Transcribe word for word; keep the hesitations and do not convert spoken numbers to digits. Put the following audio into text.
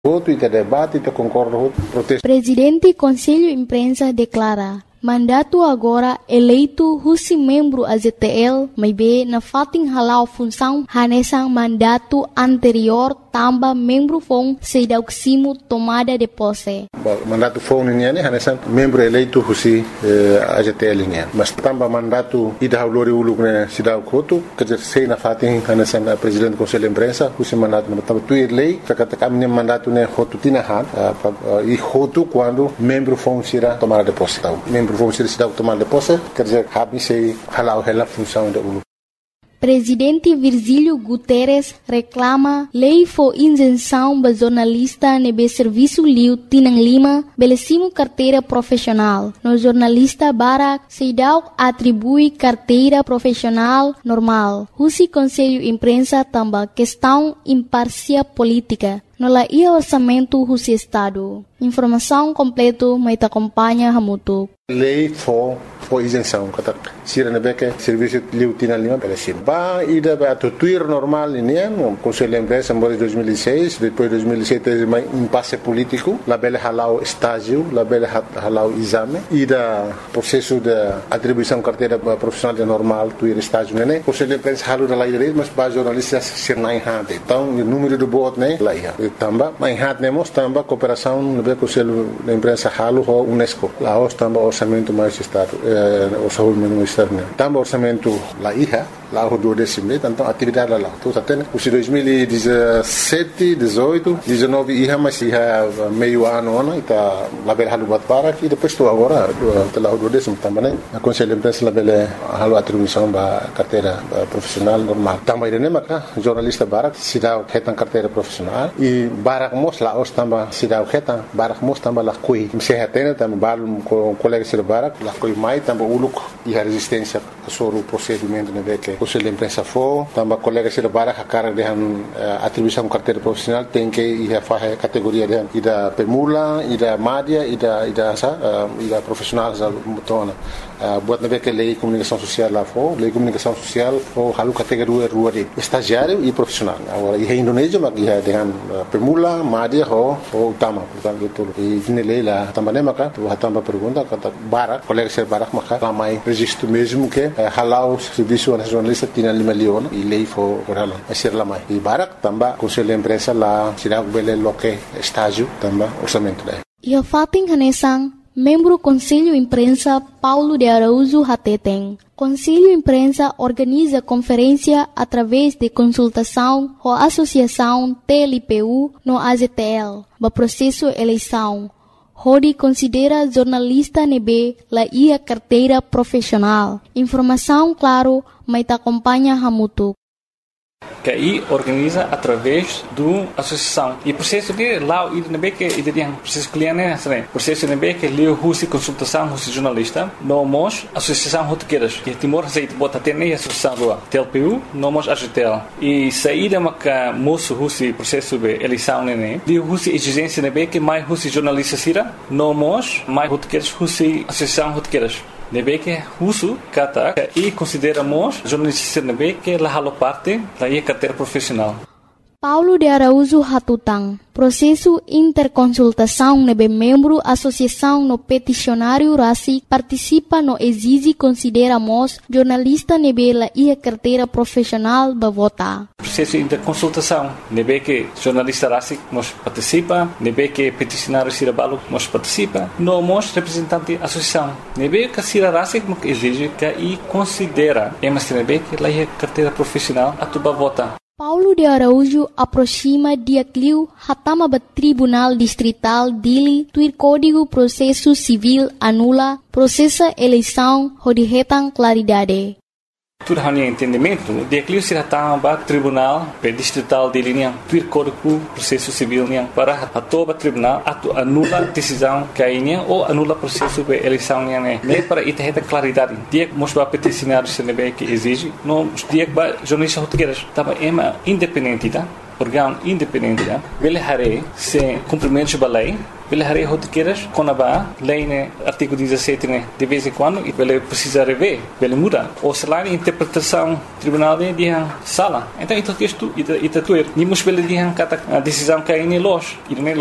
voto e te debate e te concordo protesto. Presidente Conselho Imprensa declara mandato agora eleito Husi membro A Z T L, mas be na fating halau função hanesang mandato anterior tamba membro fong sedauksimo tomada de posse. Mandato fong niya ni hanesang membro eleito Husi A Z T L niya. Mas tamba mandato ida haulori uluk ne sidaw koto kerja sei na fating hanesang Presidente Conselho Imprensa Husi mandato na tamba tuir lei kakata kami mandato ne hotu tinahan e hotu quando membro fong sira tomada de posse. Membro vamos ser cidadão tomar de posse, quer dizer, cabe se halau ela função da U L U. Presidente Virgílio Guterres reclama lei for isenção ba jornalista nebe serviço liu Tinang Lima belecimo carteira profissional. No jornalista Barak Seidau atribui carteira profissional normal. Husi Conselho Imprensa tamba questão imparcial política. No la ia orçamento Husi Estado. Informação completo mais acompanha Hamutu. Lei for for isenção, kata sira nebeke serviço liu Tinang Lima belecim. Ba ida ba tuir normal ini no Conselho Imprensa em dois mil e seis, depois dois mil e sete teve mais impasse político, la bele halau estágio, la bele halau exame, ida processo de atribuição carteira profissional de normal tuir estágio né. Conselho Imprensa halu da lei direito, mas ba jornalistas sir nai hade. Então o número de voto né lá ia. Tamba mai hade nemos tamba cooperação no Conselho da Imprensa halu ho UNESCO. Lá os tamba orçamento mais estado, o orçamento externo. Tamba orçamento lá ia, lá o do décimo, então atividade lá. Então até os dois mil e dezessete, dezoito, dezenove ia mas ia meio ano ano e tá lá bele halu bat para e depois tu agora lá o do décimo tamba né. A Conselho Imprensa lá bele halu atribuição ba carteira profissional normal. Tamba ide né maka jornalista Barak sidau ketan carteira profissional e Barak mos lá os tamba sidau ketan Barak mos tamba lá kui. Se hatena tamba balum com colega sir Barak lá kui mai tamba uluk e a resistência sobre o procedimento né que Conselho de Imprensa for, tamba colega sir Barak a cara de atribuição carteira profissional tem que ir a fazer categoria de ida permula, ida média, ida ida sa ida profissional sa mutona. Buat nabe que lei comunicação social lá for, lei comunicação social for halu categoria rua de estagiário e profissional. Agora e Indonésia mas ia dengan permula, média ho ho utama, portanto itu. E ini lei lá tamba né maka, tu tamba pergunta kata Barak, colega sir Barak maka ramai registro mesmo que halau serviço nacionalista tinha lima leon e lei for halau. Asir lamai. E Barak tamba Conselho de Imprensa lá sirag bele loke estágio tamba orçamento daí. Ia fating hanesang membro Conselho Imprensa Paulo de Araújo Hateteng. Conselho Imprensa organiza conferência através de consultação com a Associação T L P U no A Z T L, no processo eleição. Hodi considera jornalista nebe la ia carteira profissional. Informação claro, mas acompanha Hamutu. Que aí organiza através do associação e processo que lá o I D N B que ele tem processo cliente né processo I D N B que leu Husi consultação Husi jornalista nomos associação rotequeiras que Timor aceita bota até nem associação do T L P U nomos A G T L e saída maca moço Husi processo de eleição né leu Husi exigência I D N B que mais Husi jornalista sira nomos mais rotequeiras Husi associação rotequeiras Nebe que uso kata e consideramos jornalista nebe que la halo parte da ia carteira profissional. Paulo de Araújo Hatutang. Processo interconsultação nebe membro associação no peticionário Rasi participa no exige consideramos jornalista nebe la ia carteira profissional ba vota. Processo interconsultação nebe que jornalista Rasi nos participa, nebe que peticionário Sirabalo nos participa, nomos representante associação. Nebe que Sira Rasi nos exige que e considera, mas nebe que la ia carteira profissional atuba vota. Paulo de Araújo aproxima dia cliu hatama ba Tribunal Distrital Dili tuir Código Processo Civil anula processa eleição hodihetang claridade. Tudo hanya entendimento, dia cliu se hatama ba Tribunal Distrital Dili niang tuir Código Processo Civil niang para atoba tribunal atu anula decisão kainya ou anula processo de eleição niang ne para ita claridade. Dia mos ba peticionário se nebe que exige, no dia ba jornalista rotequeiras tava ema independente tá? órgão independente, ele haré se cumprimento da lei, ele haré rotiqueiras com a lei, né, artigo dezessete, né, de vez em quando, e ele precisa rever, ele muda. Ou se lá, interpretação tribunal de a sala. Então, isso é isto, isso é tudo. E muitas vezes, a decisão que é em loja,